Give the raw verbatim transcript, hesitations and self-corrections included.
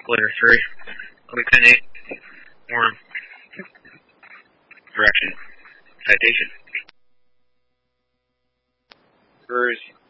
Later three. Only ten eight. Warm. Direction. Citation. Cruise.